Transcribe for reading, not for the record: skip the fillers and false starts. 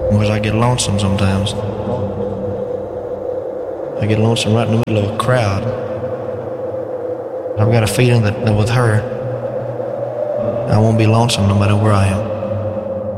because I get lonesome sometimes. I get lonesome right in the middle of a crowd. I've got a feeling that with her, I won't be lonesome no matter where I am.